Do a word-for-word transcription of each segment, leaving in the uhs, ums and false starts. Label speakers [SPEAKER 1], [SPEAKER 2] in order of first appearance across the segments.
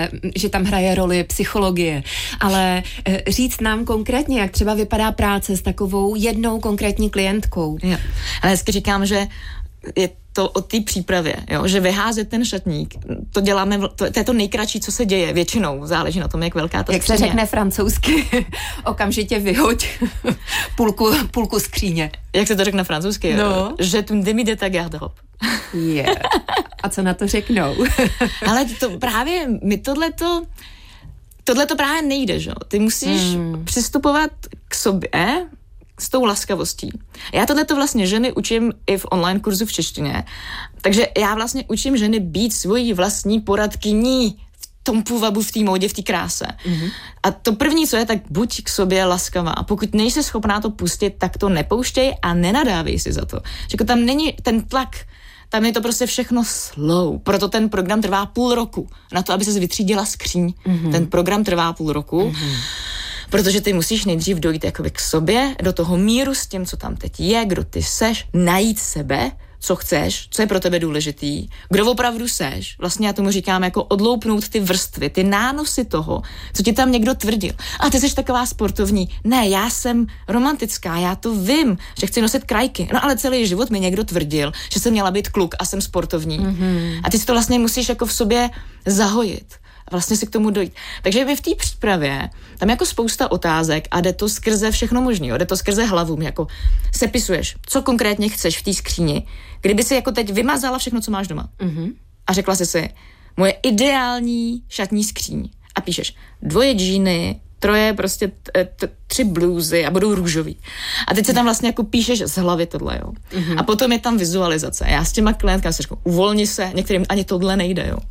[SPEAKER 1] že, že tam hraje roli psychologie, ale říct nám konkrétně, jak třeba vypadá práce s takovou jednou konkrétní klientkou.
[SPEAKER 2] Jo. Ale hezky říkám, že je to o té přípravě, jo? Že vyházet ten šatník, to děláme, to, to je to nejkratší, co se děje, většinou, záleží na tom, jak velká ta
[SPEAKER 1] jak
[SPEAKER 2] skříně.
[SPEAKER 1] Jak se řekne francouzsky, okamžitě vyhoď půlku, půlku skříně.
[SPEAKER 2] Jak se to řekne francouzsky?
[SPEAKER 1] No.
[SPEAKER 2] Je tu demi de ta garde-robe.
[SPEAKER 1] Je. Yeah. A co na to řeknou?
[SPEAKER 2] Ale to právě, my tohleto, tohleto právě nejde, že? Ty musíš hmm. přistupovat k sobě s tou laskavostí. Já tohleto vlastně ženy učím i v online kurzu v češtině, takže já vlastně učím ženy být svojí vlastní poradkyní v tom půvabu, v té módě, v té kráse. Mm-hmm. A to první, co je, tak buď k sobě laskavá. A pokud nejsi schopná to pustit, tak to nepouštěj a nenadávej si za to. Že tam není ten tlak, tam je to prostě všechno slow. Proto ten program trvá půl roku. Na to, aby ses vytřídila skříň. Mm-hmm. Ten program trvá půl roku. Mm-hmm. Protože ty musíš nejdřív dojít jakoby k sobě, do toho míru s tím, co tam teď je, kdo ty seš, najít sebe, co chceš, co je pro tebe důležitý, kdo opravdu seš. Vlastně já tomu říkám jako odloupnout ty vrstvy, ty nánosy toho, co ti tam někdo tvrdil. A ty seš taková sportovní. Ne, já jsem romantická, já to vím, že chci nosit krajky. No ale celý život mi někdo tvrdil, že jsem měla být kluk a jsem sportovní. Mm-hmm. A ty si to vlastně musíš jako v sobě zahojit. A vlastně si k tomu dojít. Takže vy v té přípravě, tam jako spousta otázek a jde to skrze všechno možného, jde to skrze hlavu, jako sepisuješ, co konkrétně chceš v té skříni, kdyby si jako teď vymazala všechno, co máš doma. Mm-hmm. A řekla jsi si, moje ideální šatní skříň. A píšeš dvoje džíny, troje prostě t- t- tři blůzy a budou růžový. A teď se tam vlastně jako píšeš z hlavy tohle, jo. Mm-hmm. A potom je tam vizualizace. Já s těma klientkami si řeknu, uvolni se, některým ani tohle nejde, jo.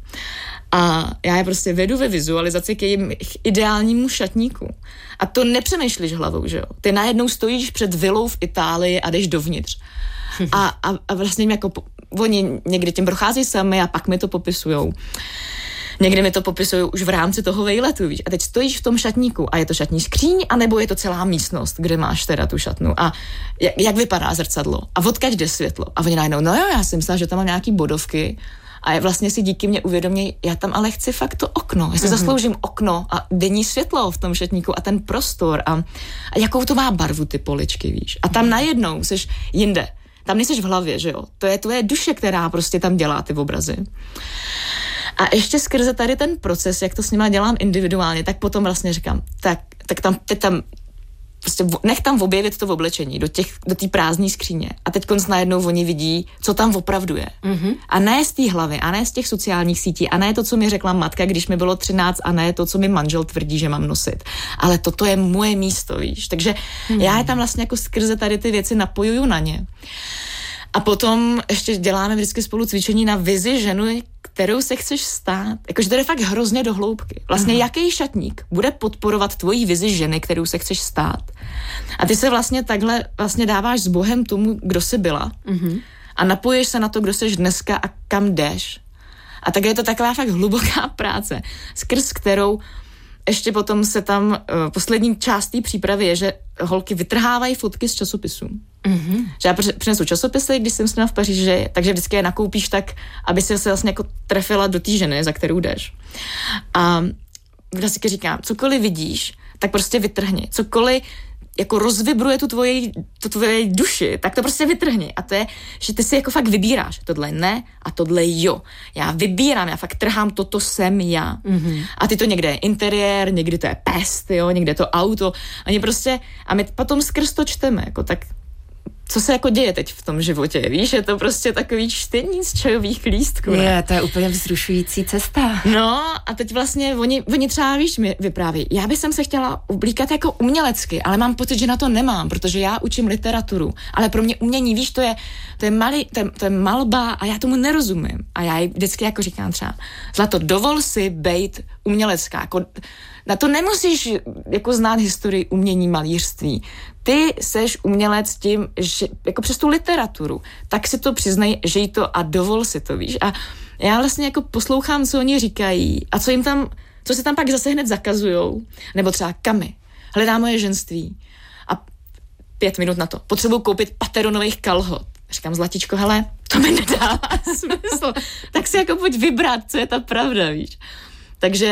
[SPEAKER 2] A já je prostě vedu ve vizualizaci k jejím ideálnímu šatníku. A to nepřemýšlíš hlavou, že jo. Ty najednou stojíš před vilou v Itálii a jdeš dovnitř. A, a, a vlastně jim jako, oni někdy tím prochází sami a pak mi to popisujou. Někdy mi to popisují už v rámci toho vejletu, víš. A teď stojíš v tom šatníku a je to šatní skříň, anebo je to celá místnost, kde máš teda tu šatnu. A jak, jak vypadá zrcadlo? A odkud jde světlo? A oni najednou, no jo, já si myslela, že tam mám nějaký bodovky. A vlastně si díky mě uvědoměj, já tam ale chci fakt to okno. Já si mm-hmm. zasloužím okno a denní světlo v tom šatníku a ten prostor a, a jakou to má barvu ty poličky, víš. A tam najednou seš jinde. Tam nejseš v hlavě, že jo. To je tvoje duše, která prostě tam dělá ty obrazy. A ještě skrze tady ten proces, jak to s nima dělám individuálně, tak potom vlastně říkám, tak, tak tam, teď tam prostě nech tam objevit to v oblečení do těch, do té prázdné skříně. A teď konc najednou oni vidí, co tam opravdu je. Mm-hmm. A ne z té hlavy, a ne z těch sociálních sítí, a ne to, co mi řekla matka, když mi bylo třináct, a ne to, co mi manžel tvrdí, že mám nosit. Ale toto je moje místo, víš. Takže mm-hmm. já je tam vlastně jako skrze tady ty věci napojuju na ně. A potom ještě děláme vždycky spolu cvičení na vizi ženu, kterou se chceš stát. Jakože to je fakt hrozně do hloubky. Vlastně Aha. jaký šatník bude podporovat tvoji vizi ženy, kterou se chceš stát. A ty se vlastně takhle vlastně dáváš s Bohem tomu, kdo jsi byla. Uh-huh. A napoješ se na to, kdo jsi dneska a kam jdeš. A tak je to taková fakt hluboká práce, skrz kterou ještě potom se tam, uh, poslední část té přípravy je, že holky vytrhávají fotky z časopisů. Mm-hmm. Že já přinesu časopisy, když jsem s nima v Paříži, takže vždycky je nakoupíš tak, aby si se vlastně jako trefila do té ženy, za kterou jdeš. A vždycky říkám, cokoliv vidíš, tak prostě vytrhni. Cokoliv jako rozvibruje tu tvoji, tu tvoji duši, tak to prostě vytrhni. A to je, že ty si jako fakt vybíráš. Tohle ne a tohle jo. Já vybírám, já fakt trhám, toto jsem já. Mm-hmm. A ty to někde je interiér, někdy to je pest, jo, někde je to auto. A, prostě, a my potom skrz to čteme, jako tak co se jako děje teď v tom životě, víš, je to prostě takový čtení z čajových lístků. Ne?
[SPEAKER 1] Je, to je úplně vzrušující cesta.
[SPEAKER 2] No a teď vlastně oni, oni třeba, víš, mi vypráví, já bych se chtěla oblíkat jako umělecky, ale mám pocit, že na to nemám, protože já učím literaturu, ale pro mě umění, víš, to je, to je, malý, to je, to je malba a já tomu nerozumím. A já vždycky jako říkám třeba, Zlato, dovol si bejt umělecká, jako na to nemusíš jako znát historii umění, malířství. Ty seš umělec tím, že jako přes tu literaturu, tak si to přiznej, žij to a dovol si to, víš. A já vlastně jako poslouchám, co oni říkají a co jim tam, co se tam pak zase hned zakazujou. Nebo třeba Kami, hledá moje ženství. A pět minut na to. Potřebuji koupit pateronových kalhot. Říkám, Zlatičko, hele, to mi nedává smysl. Tak si jako pojď vybrat, co je ta pravda, víš. Takže